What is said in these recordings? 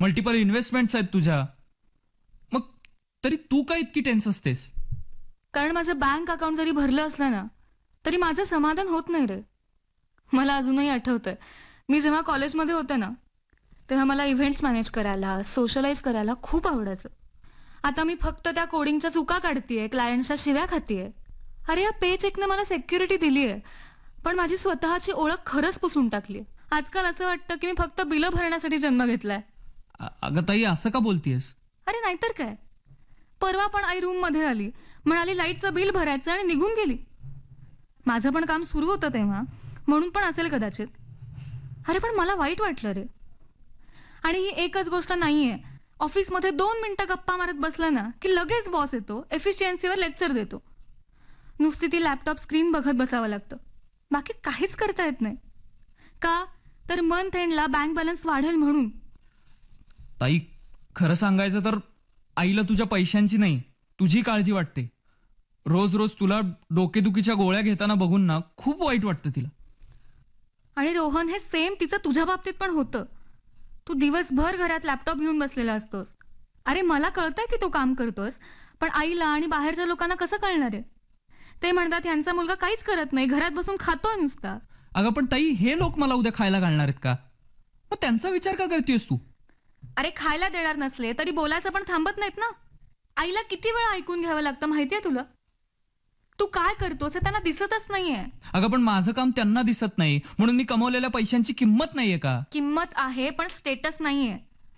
Multiple investments आहेत तुझ्या. मग तरी तू काय इतकी टेन्स असतेस? कारण माझं बँक अकाउंट जरी भरलं असलं ना तरी माझं समाधान होत नाही रे. मला अजूनही आठवतंय मी जेव्हा कॉलेजमध्ये होते ना तेव्हा मला इव्हेंट्स मॅनेज करायला, सोशलाइज करायला खूप आवडायचं. आता मी फक्त त्या कोडिंगच्या चुका काढतीये, क्लायंटच्या शिव्या खातीये. अरे या पे चेकनं मला सेक्युरिटी दिलीये पण माझी स्वतःची ओळख खरंच पुसून टाकली. आजकाल असं वाटतं की मी फक्त बिलं भरण्यासाठी जन्म घेतलाय. अगं ताई, असं का बोलतीयस? अरे नाहीतर काय. परवा पण आई रूम मध्ये आली, म्हणाली लाईटचं बिल भरायचं आणि निघून गेली. माझं पण काम सुरू होतं तेव्हा, म्हणून पण असेल कदाचित. अरे पण मला वाईट वाटलं रे. आणि ही एकच गोष्ट नाहीये. ऑफिसमध्ये 2 मिनिटं गप्पा मारत बसलं ना की लगेच बॉस येतो, एफिशियन्सीवर लेक्चर देतो. नुसती ती लॅपटॉप स्क्रीन बघत बसावं लागतं, बाकी काहीच करता येत नाही. का तर मंथ एंडला बँक बॅलन्स वाढेल म्हणून. ताई, खरं सांगायचं तर आईला तुझ्या पैशांची नाही, तुझी काळजी वाटते. रोज रोज तुला डोकेदुखीच्या गोळ्या घेताना बघून ना खूप वाईट वाटतं तिला. आणि रोहन, हे सेम तिचं तुझ्या बाबतीत पण होतं. तू दिवसभर घरात लॅपटॉप घेऊन बसलेला असतोस. अरे मला कळतंय की तू काम करतोस, पण आईला आणि बाहेरच्या लोकांना कसं कळणार आहे? ते म्हणतात यांचा मुलगा काहीच करत नाही, घरात बसून खातोय नुसता. अगं पण ताई, हे लोक मला उद्या खायला घालणार आहेत का? मग त्यांचा विचार का करतेस तू? अरे खायला देणार नसले तरी बोलायचं पण थांबत नाहीत ना. आईला किती वेळा ऐकून घ्यावं लागतं माहितीये तुला? तू काय करतोस हे त्यांना दिसतच नाहीये. अगं पण माझं काम त्यांना दिसत नाही म्हणून मी कमवलेल्या पैशांची किंमत नाहीये का? किंमत आहे पण स्टेटस नाहीये.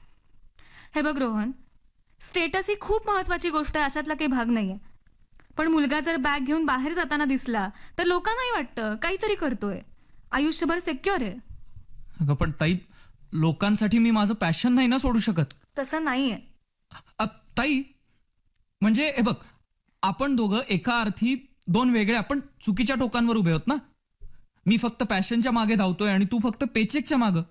हे बघ रोहन, स्टेटस ही खूप महत्वाची गोष्ट आहे, अशातला काही भाग नाहीये. पण मुलगा जर बॅग घेऊन बाहेर जाताना दिसला तर लोकांनाही वाटतं काहीतरी करतोय, आयुष्यभर सिक्युअर आहे. अगं पण ताई, लोकांसाठी मी माझं पॅशन नाही ना सोडू शकत. तसं नाहीये ताई. म्हणजे हे बघ, आपण दोघं एका अर्थी 2 वेगळ्या पण चुकीच्या टोकांवर उभे आहोत ना. मी फक्त पॅशनच्या मागे धावतोय आणि तू फक्त पेचेकच्या मागं.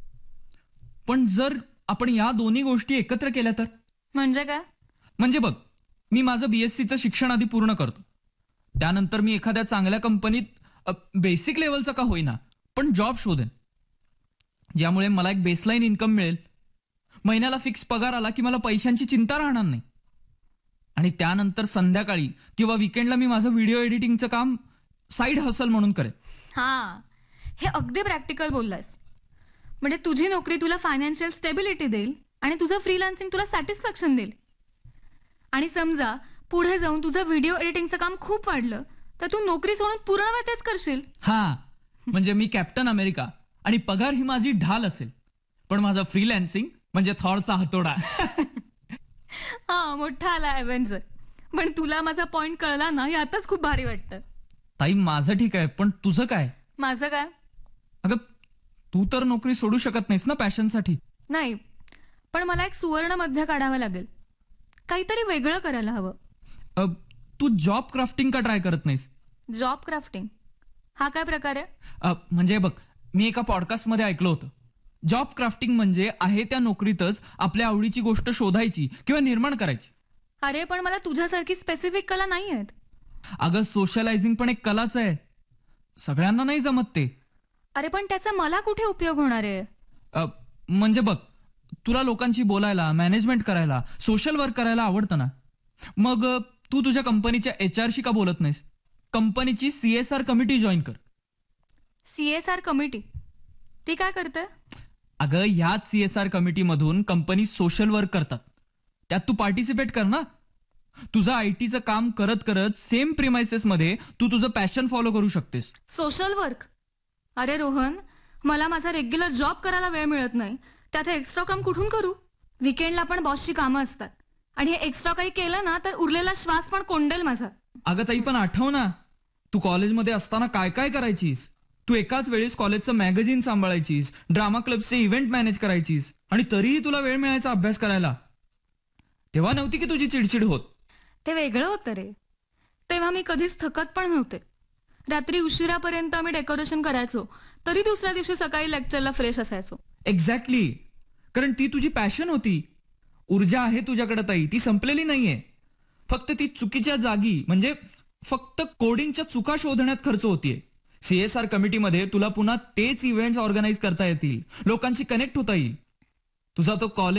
पण जर आपण या दोन्ही गोष्टी एकत्र केल्या तर? म्हणजे काय? म्हणजे बघ, मी माझं BScचं शिक्षण आधी पूर्ण करतो, त्यानंतर मी एखाद्या चांगल्या कंपनीत बेसिक लेवलचा का होईना पण जॉब शोधेन, ज्यामुळे मला एक बेसलाईन इन्कम मिळेल. महिन्याला फिक्स पगार आला की मला पैशांची चिंता राहणार नाही. आणि त्यानंतर संध्याकाळी किंवा विकेंडला मी माझं व्हिडिओ एडिटिंगचं काम साईड हसल म्हणून करेन. हा, हे अगदी प्रॅक्टिकल बोललास. म्हणजे तुझी नोकरी तुला फायनान्शियल स्टेबिलिटी देईल आणि तुझं फ्रीलान्सिंग तुला सॅटिस्फॅक्शन देईल. आणि समजा पुढे जाऊन तुझं व्हिडिओ एडिटिंगचं काम खूप वाढलं तर तू नोकरी सोडून पूर्ण वेळ तेच करशील. हा, म्हणजे मी कॅप्टन अमेरिका आणि पगार ही माझी ढाल असेल, पण माझं फ्रीलान्सिंग म्हणजे थॉरचा हातोडा. हा, मोठा आला ॲव्हेंजर. पण तुला माझा पॉइंट कळला ना, यातच खूप भारी वाटतं. ताई, माझं ठीक आहे, पण तुझं काय? माझं काय? अगं तू तर नोकरी सोडू शकत नाहीस ना पॅशनसाठी. नाही, पण मला एक सुवर्ण मध्य काढावं लागेल. काहीतरी वेगळं करायला हवं. तू जॉब क्राफ्टिंग का ट्राय करत नाहीस? जॉब क्राफ्टिंग हा काय प्रकार आहे? म्हणजे बघ, मी एका पॉडकास्टमध्ये ऐकलं होतं, जॉब क्राफ्टिंग म्हणजे आहे त्या नोकरीतच आपल्या आवडीची गोष्ट शोधायची किंवा निर्माण करायची. अरे पण मला तुझ्यासारखी स्पेसिफिक कला नाही आहेत. अगं सोशलायझिंग पण एक कलाच आहे, सगळ्यांना नाही जमत ते. अरे पण त्याचा मला कुठे उपयोग होणार आहे? म्हणजे बघ, तुला लोकांशी बोलायला, मॅनेजमेंट करायला, सोशल वर्क करायला आवडतं ना. मग तू तुझ्या कंपनीच्या HR शी का बोलत नाहीस? कंपनीची CSR कमिटी जॉईन कर. CSR कमिटी ती काय करते? अगं ह्याच CSR कमिटीमधून कंपनी सोशल वर्क करतात, त्यात तू पार्टिसिपेट कर ना. तुझं ITचं काम करत करत सेम प्रिमाइसेस मध्ये तू तुझं पॅशन फॉलो करू शकतेस. Social work? अरे रोहन, मला माझा रेग्युलर जॉब करायला वेळ मिळत नाही, त्यात एक्स्ट्रा काम कुठून करू? विकेंडला पण बॉसची कामं असतात आणि हे एक्स्ट्रा काही केलं ना तर उरलेला श्वास पण कोंडेल माझा. अगं ताई, पण आठव ना, तू कॉलेजमध्ये असताना काय काय करायचीस. तू एकाच वेळेस कॉलेजचं मॅगझिन सांभाळायचीस, ड्रामा क्लबचे इव्हेंट मॅनेज करायचीस आणि तरीही तुला वेळ मिळायचा अभ्यास करायला. तेव्हा नव्हती की तुझी चिडचिड होत? ते वेगळं होतं रे. तेव्हा मी कधीच थकत पण नव्हते. रात्री उशिरापर्यंत मी डेकोरेशन करायचो, तरी दुसऱ्या दिवशी सकाळी लेक्चरला फ्रेश असायचो. एक्झॅक्टली, कारण ती तुझी पॅशन होती. ऊर्जा आहे तुझ्याकडे ताई, ती संपलेली नाहीये. फक्त ती चुकीच्या जागी, म्हणजे फक्त कोडिंगच्या चुका शोधण्यात खर्च होतीये. CSR कमिटीमध्ये तुला पुन्हा तेच इव्हेंट्स ऑर्गनाईज करता येतील, लोकांशी कनेक्ट होता येईल. तुझा तो कॉलेज